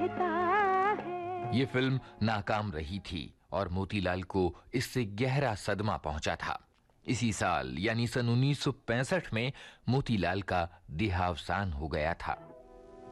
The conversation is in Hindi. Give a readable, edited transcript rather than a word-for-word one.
देता है। ये फिल्म नाकाम रही थी और मोतीलाल को इससे गहरा सदमा पहुंचा था। इसी साल यानी सन 1965 में मोतीलाल का देहावसान हो गया था।